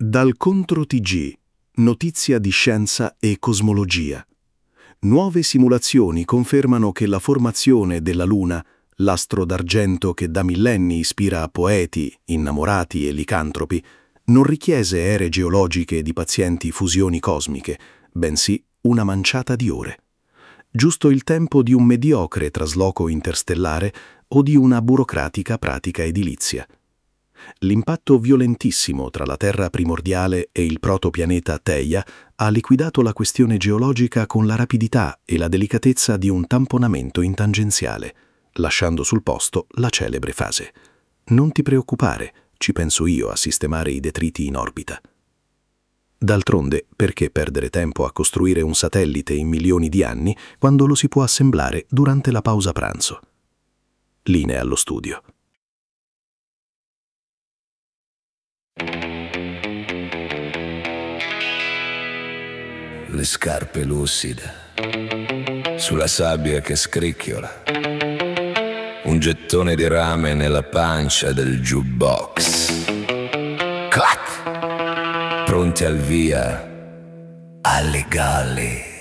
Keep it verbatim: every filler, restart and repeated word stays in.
Dal Contro T G, notizia di scienza e cosmologia. Nuove simulazioni confermano che la formazione della Luna, l'astro d'argento che da millenni ispira poeti, innamorati e licantropi, non richiese ere geologiche di pazienti fusioni cosmiche, bensì una manciata di ore. Giusto il tempo di un mediocre trasloco interstellare o di una burocratica pratica edilizia. L'impatto violentissimo tra la Terra primordiale e il protopianeta Theia ha liquidato la questione geologica con la rapidità e la delicatezza di un tamponamento in tangenziale, lasciando sul posto la celebre fase. Non ti preoccupare, ci penso io a sistemare i detriti in orbita. D'altronde, perché perdere tempo a costruire un satellite in milioni di anni quando lo si può assemblare durante la pausa pranzo? Linea allo studio. Le scarpe lucide sulla sabbia che scricchiola, un gettone di rame nella pancia del jukebox. Clac! Pronti al via alle galli.